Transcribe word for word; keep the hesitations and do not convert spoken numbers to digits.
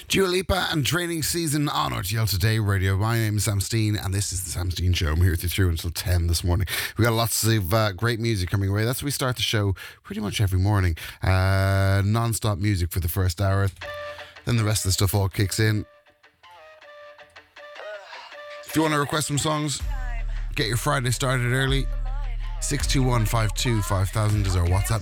Dua Lipa and Training Season on R T L Today Radio. My name is Sam Steen and this is the Sam Steen Show. I'm here with you through until ten this morning. We got lots of uh, great music coming away. That's what we start the show pretty much every morning. Uh, non-stop music for the first hour. Then the rest of the stuff all kicks in. If you want to request some songs, get your Friday started early. six two one, five two five thousand is our WhatsApp